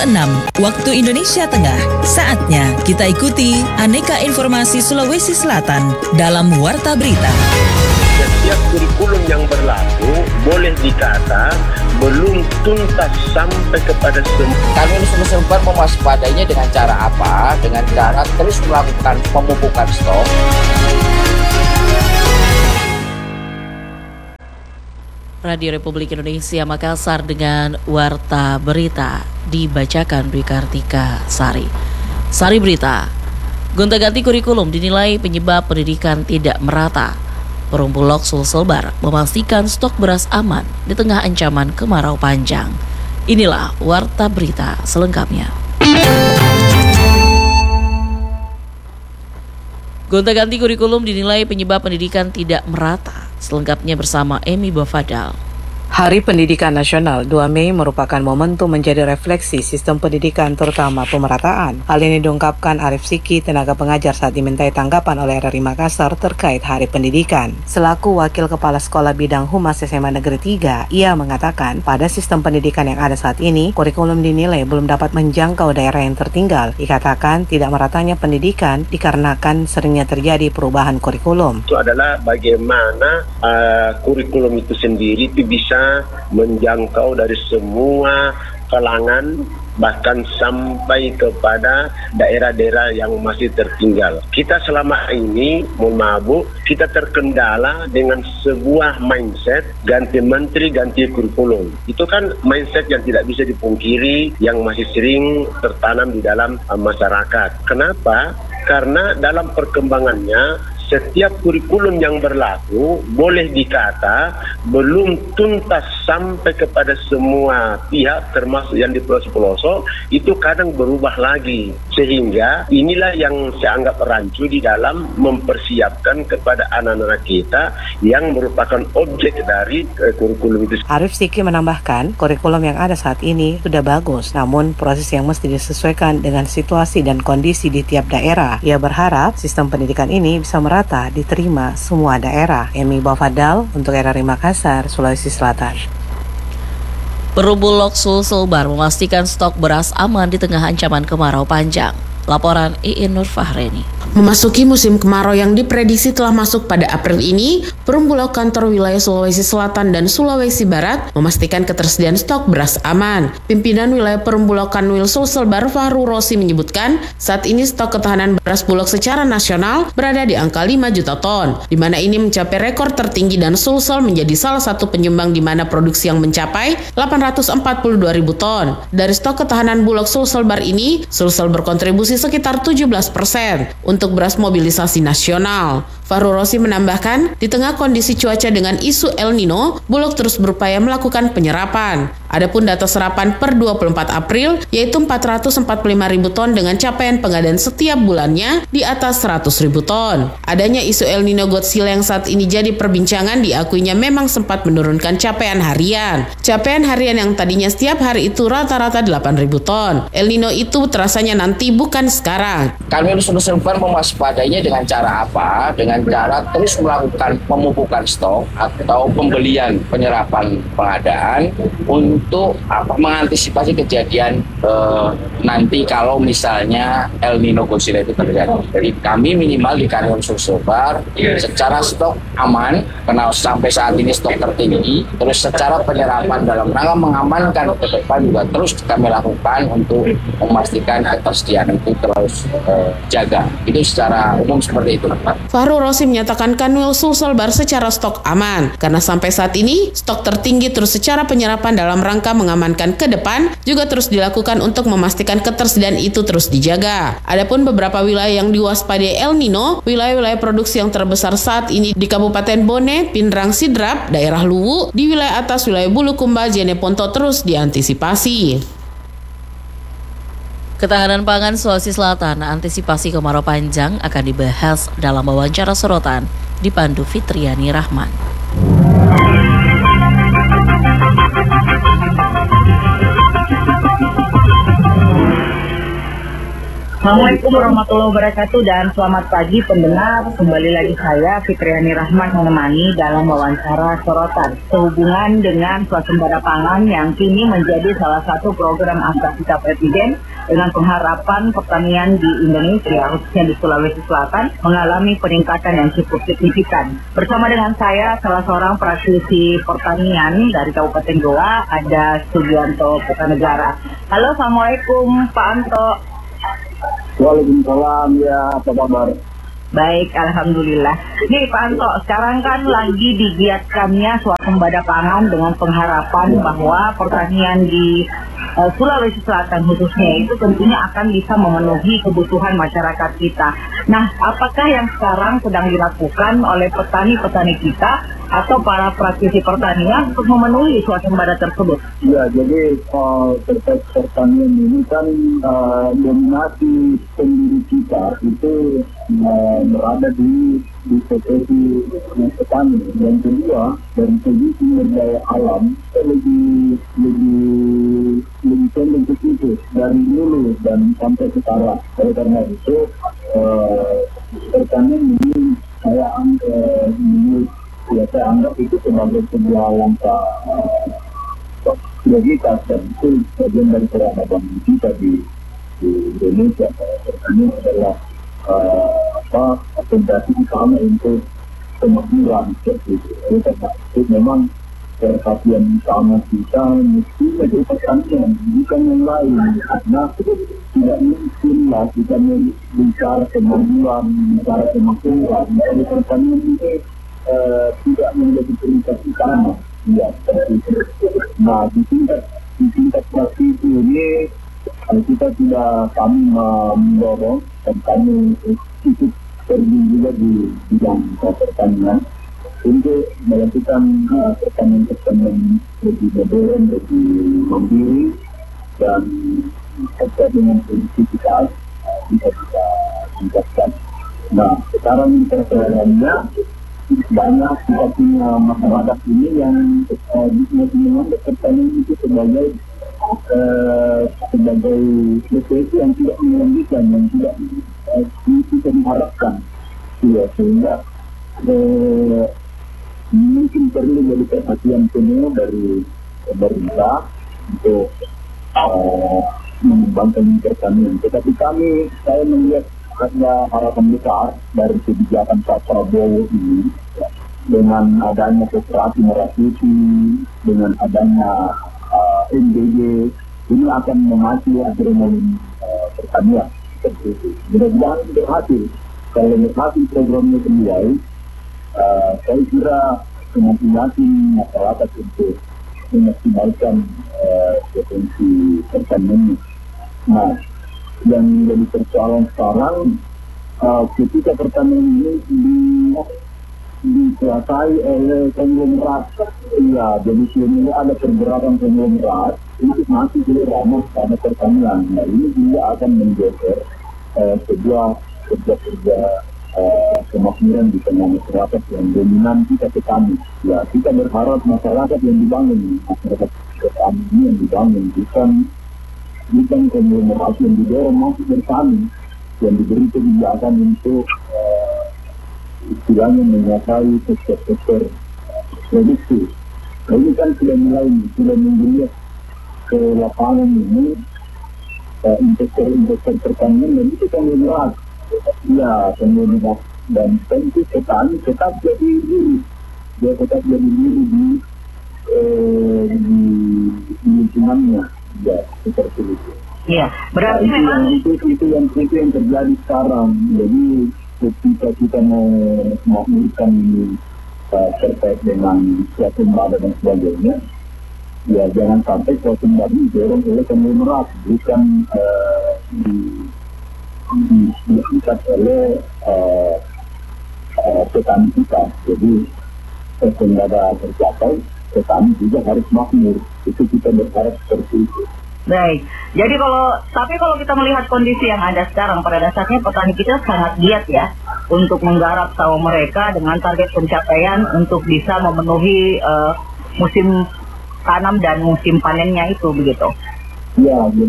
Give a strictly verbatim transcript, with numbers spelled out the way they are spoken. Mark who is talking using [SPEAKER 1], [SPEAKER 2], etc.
[SPEAKER 1] pukul enam waktu Indonesia Tengah. Saatnya kita ikuti aneka informasi Sulawesi Selatan dalam Warta Berita.
[SPEAKER 2] Setiap kurikulum yang berlaku boleh dikata belum tuntas sampai kepada semua.
[SPEAKER 3] Kami Sulselbar mewaspadainya dengan cara apa? Dengan cara terus melakukan pemupukan stok.
[SPEAKER 4] Radio Republik Indonesia Makassar dengan Warta Berita dibacakan Dwi Kartika Sari. Sari Berita, gonta-ganti kurikulum dinilai penyebab pendidikan tidak merata. Perumbulok Sulselbar memastikan stok beras aman di tengah ancaman kemarau panjang. Inilah Warta Berita selengkapnya. Gonta-ganti kurikulum dinilai penyebab pendidikan tidak merata. Selengkapnya bersama Emi Bafadal.
[SPEAKER 5] Hari Pendidikan Nasional dua Mei merupakan momentum menjadi refleksi sistem pendidikan terutama pemerataan. Hal ini diungkapkan Arif Siki, tenaga pengajar saat dimintai tanggapan oleh R R I Makassar terkait Hari Pendidikan. Selaku Wakil Kepala Sekolah Bidang Humas S M A Negeri tiga, ia mengatakan pada sistem pendidikan yang ada saat ini, kurikulum dinilai belum dapat menjangkau daerah yang tertinggal. Dikatakan tidak meratanya pendidikan dikarenakan seringnya terjadi perubahan kurikulum.
[SPEAKER 2] Itu adalah bagaimana uh, kurikulum itu sendiri itu bisa menjangkau dari semua kalangan, bahkan sampai kepada daerah-daerah yang masih tertinggal. Kita selama ini, mohon maaf Bu, kita terkendala dengan sebuah mindset ganti menteri, ganti kurikulum. Itu kan mindset yang tidak bisa dipungkiri, yang masih sering tertanam di dalam uh, masyarakat. Kenapa? Karena dalam perkembangannya, setiap kurikulum yang berlaku boleh dikata belum tuntas sampai kepada semua pihak, termasuk yang di pelosok-pelosok, itu kadang berubah lagi. Sehingga inilah yang saya anggap rancu di dalam mempersiapkan kepada anak-anak kita yang merupakan objek dari uh, kurikulum itu.
[SPEAKER 5] Arif Siki menambahkan, kurikulum yang ada saat ini sudah bagus, namun proses yang mesti disesuaikan dengan situasi dan kondisi di tiap daerah. Ia berharap sistem pendidikan ini bisa merata diterima semua daerah. Emi Bafadal untuk R R I Makassar, Sulawesi Selatan.
[SPEAKER 4] Perumbulok Sulselbar memastikan stok beras aman di tengah ancaman kemarau panjang. Laporan Iin Nur Fahreni.
[SPEAKER 6] Memasuki musim kemarau yang diprediksi telah masuk pada April ini, Perumbulok kantor wilayah Sulawesi Selatan dan Sulawesi Barat memastikan ketersediaan stok beras aman. Pimpinan wilayah Perumbulok Kanwil Sulselbar Fahru Rosi menyebutkan, saat ini stok ketahanan beras bulog secara nasional berada di angka lima juta ton, di mana ini mencapai rekor tertinggi dan Sulsel menjadi salah satu penyumbang di mana produksi yang mencapai delapan ratus empat puluh dua ribu ton. Dari stok ketahanan bulog Sulselbar ini, Sulsel berkontribusi sekitar tujuh belas persen untuk beras mobilisasi nasional. Fahru Rosi menambahkan, di tengah kondisi cuaca dengan isu El Nino, Bulog terus berupaya melakukan penyerapan. Adapun data serapan per dua puluh empat April, yaitu empat ratus empat puluh lima ribu ton dengan capaian pengadaan setiap bulannya di atas seratus ribu ton. Adanya isu El Nino Godzilla yang saat ini jadi perbincangan diakuinya memang sempat menurunkan capaian harian. Capaian harian yang tadinya setiap hari itu rata-rata delapan ribu ton. El Nino itu terasanya nanti bukan sekarang.
[SPEAKER 3] Kami Sulselbar mewaspadainya dengan cara apa? Dengan cara terus melakukan pemupukan stok atau pembelian penyerapan pengadaan untuk apa, mengantisipasi kejadian eh, nanti kalau misalnya El Nino Godzilla itu terjadi. Jadi kami minimal di Kanwil Sulselbar secara stok aman, karena sampai saat ini stok tertinggi. Terus secara penyerapan dalam rangka mengamankan ke depan juga terus kami lakukan untuk memastikan ketersediaan itu terus eh, jaga. Itu secara umum seperti itu.
[SPEAKER 6] Fahru Rosi menyatakan Kanwil Sulselbar secara stok aman, karena sampai saat ini stok tertinggi terus secara penyerapan dalam rangka mengamankan ke depan juga terus dilakukan untuk memastikan ketersediaan itu terus dijaga. Adapun beberapa wilayah yang diwaspadai El Nino, wilayah-wilayah produksi yang terbesar saat ini di Kabupaten Bone, Pindrang Sidrap, daerah Luwu, di wilayah atas wilayah Bulukumba, Jeneponto terus diantisipasi.
[SPEAKER 4] Ketahanan pangan Sulawesi Selatan, antisipasi kemarau panjang akan dibahas dalam wawancara sorotan dipandu Fitriani Rahman.
[SPEAKER 7] Assalamualaikum warahmatullahi wabarakatuh dan selamat pagi pendengar. Kembali lagi saya Fitriani Rahman menemani dalam wawancara sorotan sehubungan dengan swasembada pangan yang kini menjadi salah satu program angka Presiden dengan pengharapan pertanian di Indonesia khususnya di Sulawesi Selatan mengalami peningkatan yang cukup signifikan. Bersama dengan saya salah seorang praktisi pertanian dari Kabupaten Goa, ada Sugianto Kertanegara. Halo, Assalamualaikum Pak Anto.
[SPEAKER 2] Waalaikumsalam, ya, apa kabar?
[SPEAKER 7] Baik, Alhamdulillah. Nih Pak Anto, sekarang kan lagi digiatkannya swasembada pangan dengan pengharapan bahwa pertanian di uh, Sulawesi Selatan khususnya itu tentunya akan bisa memenuhi kebutuhan masyarakat kita. Nah, apakah yang sekarang sedang dilakukan oleh petani-petani kita atau para praktisi pertanian untuk memenuhi swasembada tersebut?
[SPEAKER 2] Ya, jadi uh, terkait pertanian ini kan uh, dominasi penduduk kita itu uh, berada di di posisi petani. Yang kedua, dari segi sumber daya alam kita lebih lebih lebih cenderung ke situ dari dulu dan sampai sekarang. Oleh karena itu uh, pertanian ini saya anggap ini ya saya anggap itu sebagai sebuah langkah uh, prioritas dan itu bagian dari peradaban kita di, di Indonesia. Pertanian adalah uh, apa fondasi utama untuk kemakmuran seperti itu. Itu memang perhatian utama kita mesti menjadi pertanian, bukan yang lain. Karena tidak mungkinlah kita bicara kemakmuran, bicara kemakmuran. Jadi pertanian ini Uh, tidak menjadi prioritas utama, ya seperti itu. Nah, di tingkat di tingkat praktisi ini kalau kita tidak kami mendorong dan kami ikut terjun juga di bidang pertanian untuk melakukan uh, pertanian-pertanian lebih modern, lebih mandiri dan serta dengan produktivitas uh, bisa kita tingkatkan. Nah, sekarang persoalannya banyak kita punya masyarakat ini yang uh, memang pertanian itu sebagai uh, sebagai profesi yang tidak menjanjikan, yang tidak uh, bisa diharapkan, ya, sehingga uh, mungkin perlu jadi perhatian penuh dari pemerintah untuk uh, mengembangkan pertanian. Tetapi kami, saya melihat ada harapan besar dari kebijakan Pak Prabowo ini, ya, dengan adanya kooperasi merasuki, dengan adanya uh, M D G, ini akan memacu adrenalin uh, pertanian seperti itu. Mudah-mudahan berhasil. Kalau berhasil programnya sendiri, uh, saya kira semakin yakin masyarakat untuk memaksimalkan uh, potensi pertanian. Nah, yang menjadi persoalan sekarang uh, ketika pertanian ini di, dikuasai oleh konglomerat, ya, jadi ini ada pergerakan konglomerat itu masih tidak ramah pada pertanian. Nah, ini juga akan menggeser uh, sebuah kerja-kerja uh, kemakmuran di tengah masyarakat yang dominan kita petani. Ya, kita berharap masyarakat yang dibangun, masyarakat petani yang dibangun, bukan bukan konglomerat yang didorong masuk bertani, yang diberi kebijakan untuk uh, istilahnya menguasai sektor-sektor produksi. Nah, ini kan sudah mulai, sudah menggeliat ke lapangan ini uh, investor-investor pertanian dan itu konglomerat. Ya, konglomerat dan tentu petani tetap jadi diri, dia tetap jadi diri di uh, di lingkungannya. Ya, seperti itu.
[SPEAKER 7] Iya, berarti
[SPEAKER 2] nah,
[SPEAKER 7] memang
[SPEAKER 2] itu, itu, itu yang itu yang terjadi sekarang. Jadi ketika kita mau mengakhirkan uh, terkait dengan swasembada dan sebagainya, ya jangan sampai swasembada didorong oleh konglomerat, bukan uh, diikat oleh uh, uh, petani kita. Jadi swasembada tercapai, petani juga harus makmur. Itu kita berharap seperti itu.
[SPEAKER 7] baik. Jadi kalau tapi kalau kita melihat kondisi yang ada sekarang, pada dasarnya petani kita sangat giat ya untuk menggarap sawah mereka dengan target pencapaian untuk bisa memenuhi uh, musim tanam dan musim panennya itu begitu.
[SPEAKER 2] Ya, jadi